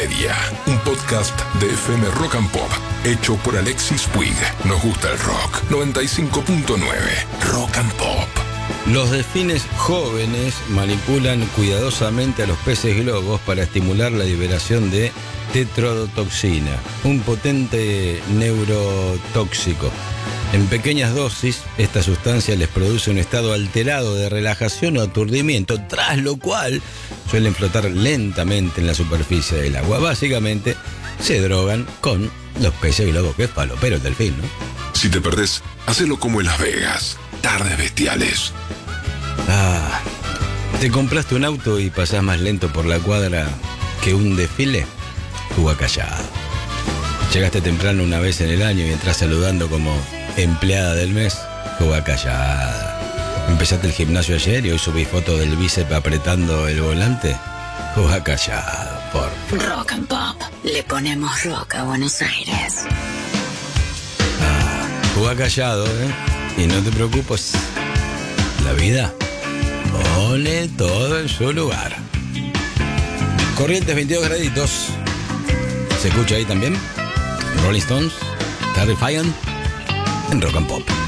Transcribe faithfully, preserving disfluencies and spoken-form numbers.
Media, un podcast de F M Rock and Pop, hecho por Alexis Puig. Nos gusta el rock. noventa y cinco punto nueve Rock and Pop. Los delfines jóvenes manipulan cuidadosamente a los peces globos para estimular la liberación de tetrodotoxina, un potente neurotóxico. En pequeñas dosis, esta sustancia les produce un estado alterado de relajación o aturdimiento, tras lo cual suelen flotar lentamente en la superficie del agua. Básicamente, se drogan con los peces globos, que es falopero el delfín, ¿no? Si te perdés, hacelo como en Las Vegas. Tardes bestiales. Ah, ¿te compraste un auto y pasás más lento por la cuadra que un desfile? Juga callado. Llegaste temprano una vez en el año y entras saludando como empleada del mes. Juga callada. Empezaste el gimnasio ayer y hoy subí foto del bíceps apretando el volante. Juga callado, por favor. Rock and Pop. Le ponemos rock a Buenos Aires. Ah, juga callado, ¿eh? Y no te preocupes. La vida pone todo en su lugar. Corrientes veintidós graditos. ¿Se escucha ahí también? Rolling Stones, Terrifying, en Rock and Pop.